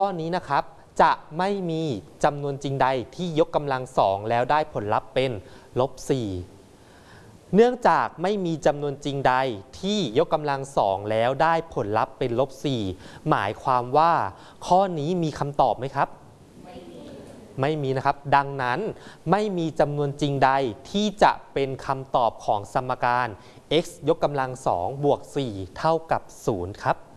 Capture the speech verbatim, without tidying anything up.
ข้อนี้นะครับจะไม่มีจำนวนจริงใดที่ยกกำลังสองแล้วได้ผลลัพธ์เป็นลบสี่เนื่องจากไม่มีจำนวนจริงใดที่ยกกำลังสองแล้วได้ผลลัพธ์เป็นลบสี่หมายความว่าข้อนี้มีคำตอบไหมครับไม่มีไม่มีนะครับดังนั้นไม่มีจำนวนจริงใดที่จะเป็นคำตอบของสมการ x ยกกำลังสองบวกสี่เท่ากับศูนย์ครับ